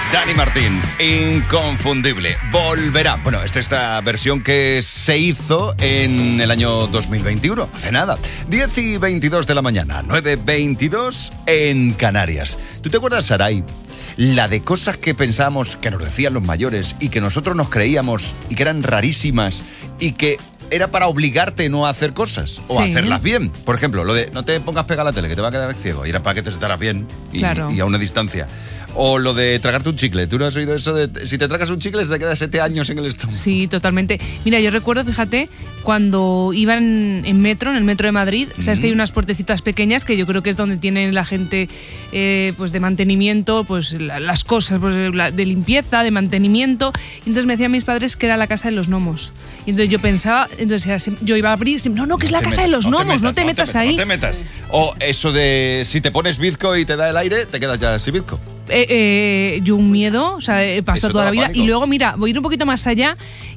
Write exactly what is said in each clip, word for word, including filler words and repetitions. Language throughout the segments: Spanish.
Dani Martín, inconfundible, volverá. Bueno, esta es esta versión que se hizo en el año dos mil veintiuno, hace nada. diez y veintidós de la mañana, nueve y veintidós en Canarias. ¿Tú te acuerdas, Saray? La de cosas que pensábamos que nos decían los mayores y que nosotros nos creíamos y que eran rarísimas y que era para obligarte no a hacer cosas o Sí. a hacerlas bien. Por ejemplo, lo de no te pongas pegada a la tele, que te va a quedar ciego. Y era para que te sentaras bien y, Claro. y a una distancia. O lo de tragarte un chicle. ¿Tú no has oído eso de si te tragas un chicle se te queda siete años en el estómago? Sí, totalmente. Mira, yo recuerdo, fíjate, cuando iban en metro, en el metro de Madrid, sabes que hay unas puertecitas pequeñas que yo creo que es donde tienen la gente eh, pues de mantenimiento, pues la- las cosas pues, la- de limpieza, de mantenimiento. Y entonces me decían mis padres que era la casa de los gnomos. Y entonces yo pensaba, entonces era siempre- yo iba a abrir, siempre, no, no, que es la te casa de metas, los gnomos, no te metas ahí. No te metas. O eso de si te pones bizco y te da el aire, te quedas ya sin bizco. Eh, eh, yo un miedo, o sea, he pasado Eso toda te la da vida. pánico. Y luego, mira, voy a ir un poquito más allá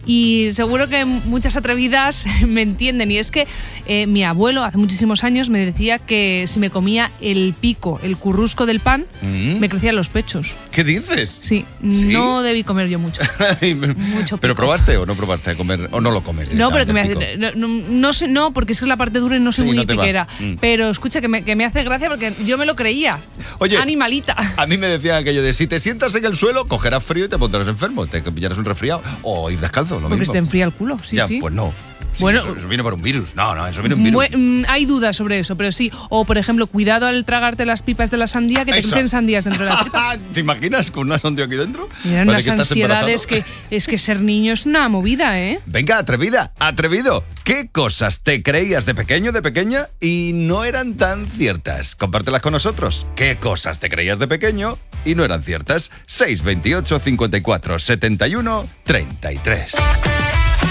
y seguro que muchas atrevidas me entienden. Y es que eh, mi abuelo hace muchísimos años me decía que si me comía el pico, el currusco del pan, Mm. me crecían los pechos. ¿Qué dices? Sí, ¿Sí? no debí comer yo mucho. Mucho ¿Pero pico. probaste o no probaste a comer? ¿O no lo comes? No, pero que me directamente, hace. el pico? No, no, no sé, no, porque es que la parte dura y no soy Sí, muy no te va. piquera. Mm. Pero escucha, que me, que me hace gracia porque yo me lo creía. Oye, Animalita. A mí me decían aquello de si te sientas en el suelo, cogerás frío y te pondrás enfermo, te pillarás un resfriado o ir descalzo, lo Porque mismo. se te enfría el culo, sí, ya, sí. pues no. Sí, Bueno, eso, eso viene por un virus. No, no, eso viene un virus. Bue- mm, hay dudas sobre eso, pero sí. O, por ejemplo, cuidado al tragarte las pipas de la sandía, que te Eso. crecen sandías dentro de la tripa. ¿Te imaginas con una sandía aquí dentro? Miran Parece unas que estás ansiedades embarazado. que es que ser niño es una movida, ¿eh? Venga, atrevida, atrevido. ¿Qué cosas te creías de pequeño, de pequeña y no eran tan ciertas? Compártelas con nosotros. ¿Qué cosas te creías de pequeño y no eran ciertas? seis veintiocho cincuenta y cuatro setenta y uno treinta y tres.